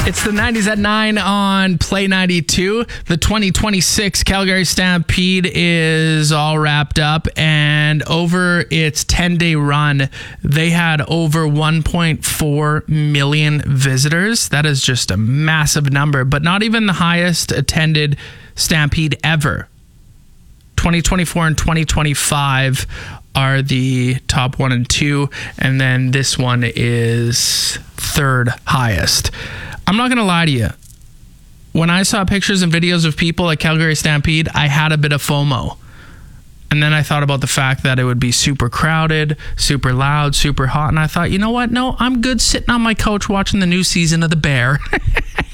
It's the 90s at 9 on Play 92. The 2026 Calgary Stampede is all wrapped up, and over its 10-day run, they had over 1.4 million visitors. That is just a massive number, but not even the highest attended Stampede ever. 2024 and 2025 are the top 1 and 2, and then this one is third highest. I'm not going to lie to you. When I saw pictures and videos of people at Calgary Stampede, I had a bit of FOMO. And then I thought about the fact that it would be super crowded, super loud, super hot. And I thought, you know what? No, I'm good sitting on my couch watching the new season of The Bear.